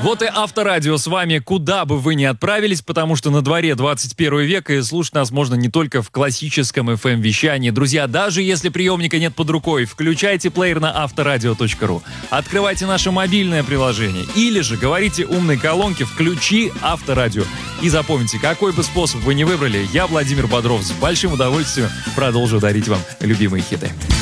Вот и Авторадио с вами, куда бы вы ни отправились, потому что на дворе 21 век, и слушать нас можно не только в классическом FM-вещании. Друзья, даже если приемника нет под рукой, включайте плеер на авторадио.ру, открывайте наше мобильное приложение, или же говорите умной колонке «Включи Авторадио». И запомните, какой бы способ вы ни выбрали, я, Владимир Бодров, с большим удовольствием продолжу дарить вам любимые хиты.